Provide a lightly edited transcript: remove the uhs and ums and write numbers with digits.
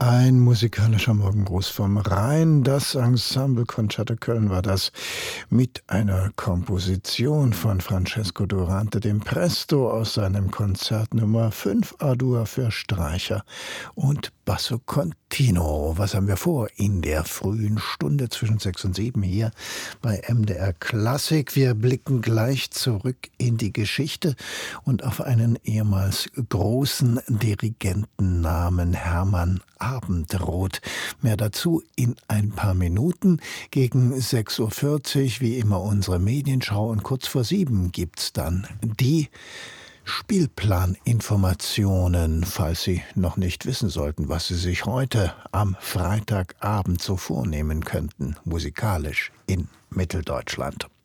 Ein musikalischer Morgengruß vom Rhein. Das Ensemble Concerto Köln war das mit einer Komposition von Francesco Durante, dem Presto aus seinem Konzert Nummer 5 A-Dur für Streicher und Basso Continuo. Was haben wir vor in der frühen Stunde zwischen 6 und 7 hier bei MDR Klassik? Wir blicken gleich zurück in die Geschichte und auf einen ehemals großen Dirigentennamen, Hermann Abendroth. Mehr dazu in ein paar Minuten. Gegen 6:40 Uhr, wie immer, unsere Medienschau, und kurz vor 7 gibt's dann die Spielplaninformationen, falls Sie noch nicht wissen sollten, was Sie sich heute am Freitagabend so vornehmen könnten, musikalisch in Mitteldeutschland.